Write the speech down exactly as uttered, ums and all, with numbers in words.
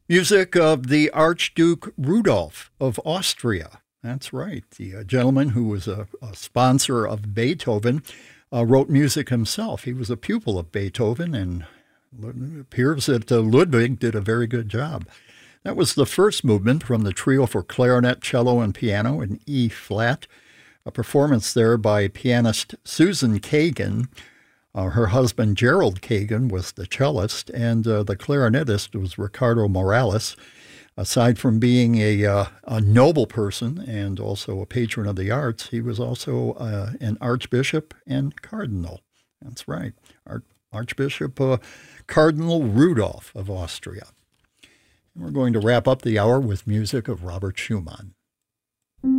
Music of the Archduke Rudolph of Austria. That's right. The uh, gentleman who was a, a sponsor of Beethoven uh, wrote music himself. He was a pupil of Beethoven, and it appears that uh, Ludwig did a very good job. That was the first movement from the trio for clarinet, cello, and piano in E flat, a performance there by pianist Susan Kagan. Uh, her husband, Gerald Kagan, was the cellist, and uh, the clarinetist was Ricardo Morales. Aside from being a, uh, a noble person and also a patron of the arts, he was also uh, an archbishop and cardinal. That's right, Ar- Archbishop uh, Cardinal Rudolph of Austria. And we're going to wrap up the hour with music of Robert Schumann.